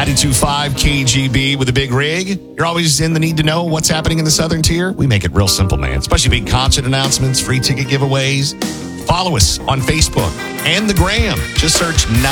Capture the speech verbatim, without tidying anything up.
ninety-two point five K G B with a big rig. You're always in the need to know what's happening in the Southern Tier. We make it real simple, man. Especially big concert announcements, free ticket giveaways. Follow us on Facebook and the Gram. Just search